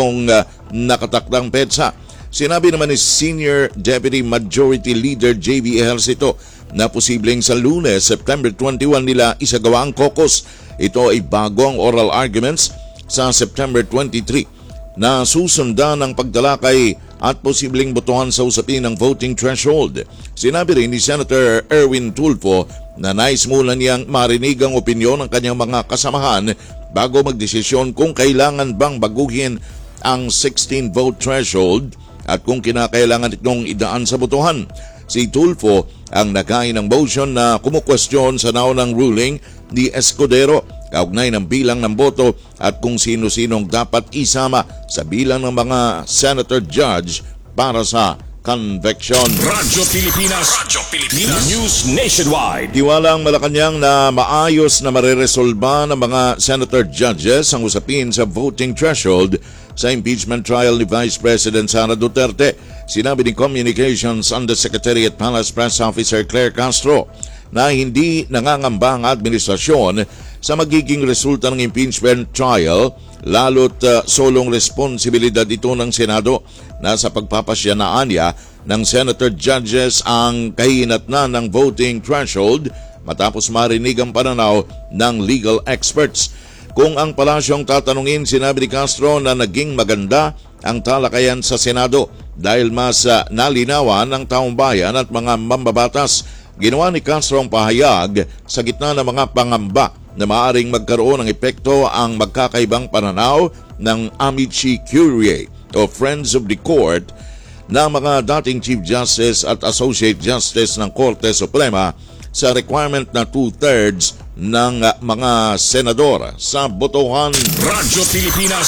itong nakatakdang petsa. Sinabi naman ni Senior Deputy Majority Leader J.B. Ejercito na posibleng sa Lunes, September 21 nila isagawa ang caucus. Ito ay bago ang oral arguments sa September 23 na susundan ng pagtalakay at posibleng botohan sa usapin ng voting threshold. Sinabi rin ni Senator Erwin Tulfo na nais muna niyang marinig ang opinyon ng kanyang mga kasamahan bago magdesisyon kung kailangan bang baguhin ang 16-vote threshold at kung kinakailangan itong idaan sa botohan. Si Tulfo ang naghain ng motion na kumukwestiyon sa naunang ruling ni Escudero kaugnay ng bilang ng boto at kung sino-sinong dapat isama sa bilang ng mga senator judge para sa conviction. Radyo Pilipinas News Nationwide. Tiwalang Malacanang na maayos na mareresolba ng mga senator judges ang usapin sa voting threshold sa impeachment trial ni Vice President Sara Duterte. Sinabi ni Communications Undersecretary at Palace Press Officer Claire Castro na hindi nangangamba ang administrasyon sa magiging resulta ng impeachment trial, lalo't solong responsibilidad ito ng Senado na sa pagpapasyanaan niya ng senator judges ang kahinatnan ng voting threshold matapos marinig ang pananaw ng legal experts. Kung ang palasyong tatanungin, sinabi ni Castro na naging maganda ang talakayan sa Senado dahil mas nalinawan ng taong bayan at mga mambabatas. Ginawa ni Castro ang pahayag sa gitna ng mga pangamba na maaaring magkaroon ng epekto ang magkakaibang pananaw ng Amici Curiae o Friends of the Court na mga dating Chief Justice at Associate Justice ng Korte Suprema sa requirement na 2/3 ng mga senador sa botohan. Radyo Pilipinas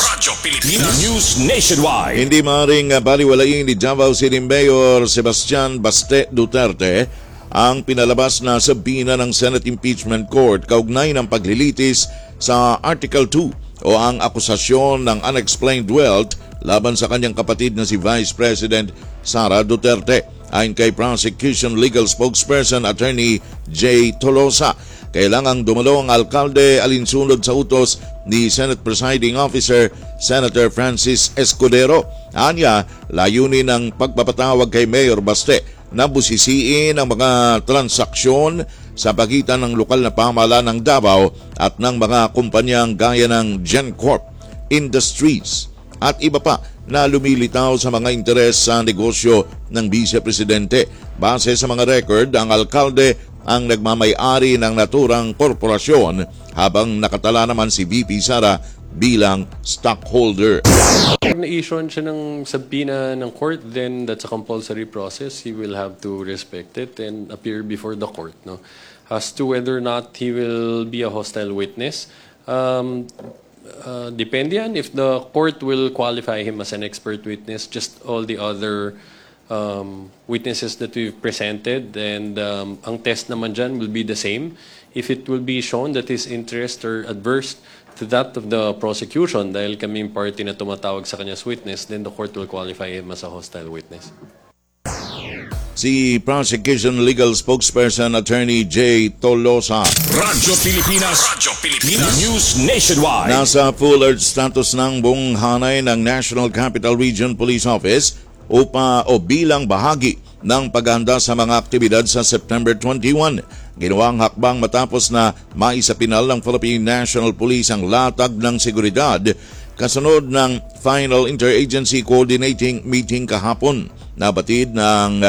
News Nationwide. Hindi maaaring baliwalain ni Davao City Mayor Sebastian Baste Duterte ang pinalabas na sabina ng Senate Impeachment Court kaugnay ng paglilitis sa Article 2 o ang akusasyon ng unexplained wealth laban sa kanyang kapatid na si Vice President Sara Duterte. Ayon kay Prosecution Legal Spokesperson Attorney J. Tolosa, kailangang dumalo ang alkalde alinsunod sa utos ni Senate Presiding Officer Senator Francis Escudero. Anya, layunin ng pagpapatawag kay Mayor Baste na busisiin ang mga transaksyon sa pagitan ng lokal na pamahalaan ng Davao at ng mga kumpanyang gaya ng GenCorp Industries at iba pa na lumilitaw sa mga interes sa negosyo ng Vice Presidente. Base sa mga record, ang alkalde ang nagmamay-ari ng naturang korporasyon habang nakatala naman si VP Sara bilang stockholder. Pag na-issue siya ng sabina ng court, then that's a compulsory process. He will have to respect it and appear before the court. No? As to whether or not he will be a hostile witness, depende yan. If the court will qualify him as an expert witness, just all the other witnesses that we've presented, and ang test naman dyan will be the same. If it will be shown that his interests are adverse to that of the prosecution, dahil kaming party na tumatawag sa kanya as witness, then the court will qualify him as a hostile witness. Si Prosecution Legal Spokesperson Attorney J. Tolosa. Radyo Pilipinas News Nationwide. Nasa full alert status ng buong hanay ng National Capital Region Police Office bilang bahagi ng paghahanda sa mga aktibidad sa September 21. Ginawang hakbang matapos na maisapinal ng Philippine National Police ang latag ng seguridad kasunod ng Final Interagency Coordinating Meeting kahapon. Nabatid ng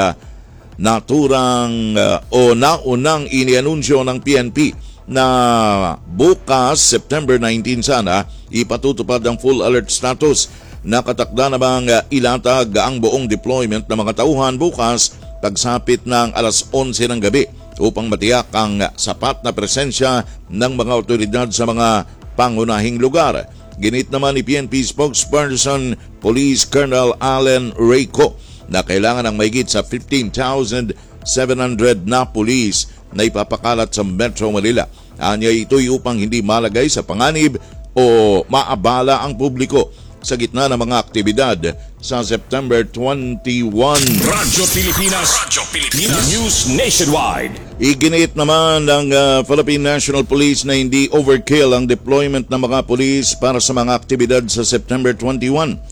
naunang inianunsyo ng PNP na bukas, September 19 sana, ipatutupad ang full alert status. Nakatakda namang ilatag ang buong deployment ng mga tauhan bukas pagsapit ng alas 11 ng gabi upang matiyak ang sapat na presensya ng mga otoridad sa mga pangunahing lugar. Ginit naman ni PNP spokesperson Police Colonel Allen Reyco na kailangan ng mahigit sa 15,700 na pulis na ipapakalat sa Metro Manila. Anya ito'y upang hindi malagay sa panganib o maabala ang publiko sa gitna ng mga aktibidad sa September 21. Radyo Pilipinas News Nationwide. Iginit naman ng Philippine National Police na hindi overkill ang deployment ng mga pulis para sa mga aktibidad sa September 21.